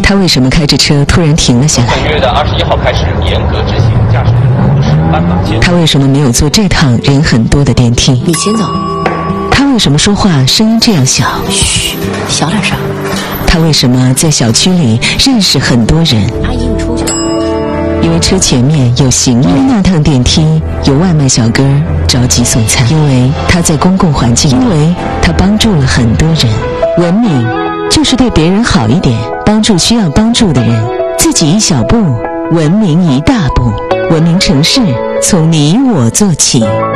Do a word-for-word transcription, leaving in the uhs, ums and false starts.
他为什么开着车突然停了下来？ 本月的二十一号开始严格执行驾驶人无视斑马线。 他为什么没有坐这趟人很多的电梯？ 你先走。 他为什么说话声音这样小？ 嘘，小点声。 他为什么在小区里认识很多人？ 阿姨，你出去了。 因为车前面有行人，因为那趟电梯有外卖小哥着急送餐，因为他在公共环境，因为他帮助了很多人。文明就是对别人好一点，帮助需要帮助的人，自己一小步，文明一大步。文明城市从你我做起。